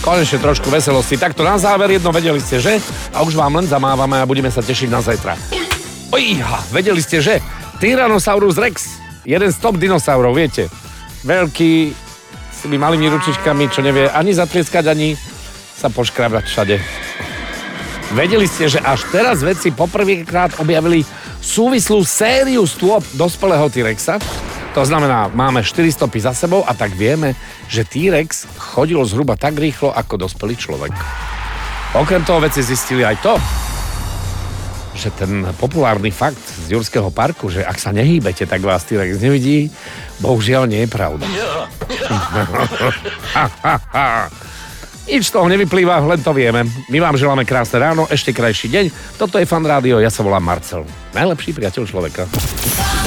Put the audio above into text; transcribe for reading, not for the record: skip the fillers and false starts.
konečne trošku veselosti. Takto na záver jedno, vedeli ste, že? A už vám len zamávame a budeme sa tešiť na zajtra. Vedeli ste, že? Tyrannosaurus Rex, jeden z top dinosaurov, viete. Veľký, s tými malými ručičkami, čo nevie ani zatlieskať, ani sa poškrabať všade. Vedeli ste, že až teraz vedci poprvýkrát objavili súvislú sériu stôp dospelého T-Rexa? To znamená, máme 4 stopy za sebou a tak vieme, že T-Rex chodil zhruba tak rýchlo ako dospelý človek. Okrem toho vedci zistili aj to, že ten populárny fakt z Jurského parku, že ak sa nehýbete, tak vás T-Rex nevidí, bohužiaľ nie je pravda. Nič z toho nevyplýva, len to vieme. My vám želáme krásne ráno, ešte krajší deň. Toto je Fan Rádio, ja sa volám Marcel. Najlepší priateľ človeka.